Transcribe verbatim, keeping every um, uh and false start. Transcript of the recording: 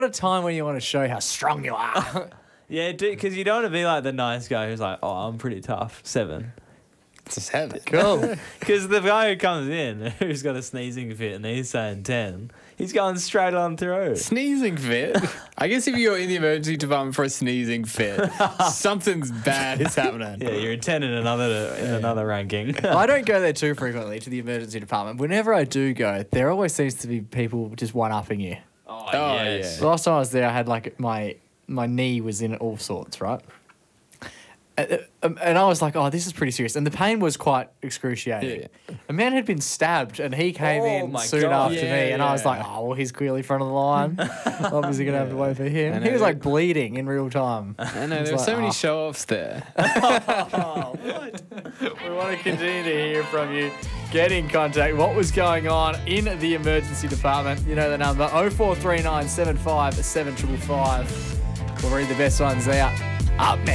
What a time when you want to show how strong you are. Yeah, because you don't want to be like the nice guy who's like, oh, I'm pretty tough. Seven. It's a seven. Cool. Because the guy who comes in, who's got a sneezing fit, and he's saying ten, he's going straight on through. Sneezing fit? I guess if you're in the emergency department for a sneezing fit, something's bad is happening. Yeah, you're a ten in another in another ranking. I don't go there too frequently to the emergency department. Whenever I do go, there always seems to be people just one-upping you. Oh, Oh, yes. yeah. Last time I was there, I had like my my knee was in all sorts, right? And, um, and I was like, oh, this is pretty serious. And the pain was quite excruciating. Yeah. A man had been stabbed and he came Oh in my soon God. after Yeah, me. And I was yeah. like, oh, well, he's clearly front of the line. Obviously going to have to wait for him. I He know. was like bleeding in real time. I know, It's there were like, so many oh. show-offs there. Oh, what? We want to continue to hear from you. Get in contact. What was going on in the emergency department? You know the number oh four three nine seven five seven five five. We'll read the best ones out. Up next.